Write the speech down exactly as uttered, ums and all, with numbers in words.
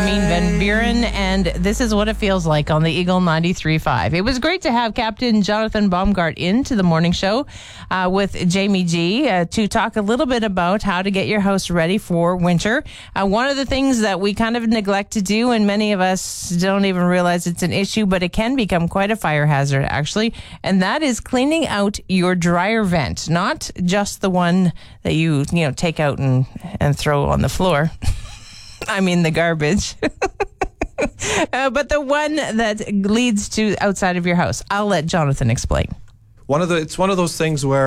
Armin van Buren, and this is what it feels like on the Eagle ninety-three point five. It was great to have Captain Jonathan Baumgart into the morning show uh, with Jamie G uh, to talk a little bit about how to get your house ready for winter. Uh, one of the things that we kind of neglect to do, and many of us don't even realize it's an issue, but it can become quite a fire hazard, actually, and that is cleaning out your dryer vent, not just the one that you, you know, take out and, and throw on the floor. I mean the garbage. uh, but the one that leads to outside of your house. I'll let Jonathan explain. One of the it's one of those things where